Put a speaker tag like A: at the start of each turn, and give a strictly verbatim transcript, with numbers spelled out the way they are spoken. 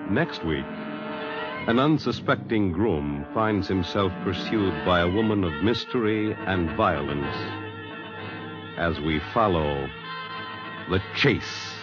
A: Next week, an unsuspecting groom finds himself pursued by a woman of mystery and violence as we follow The Chase.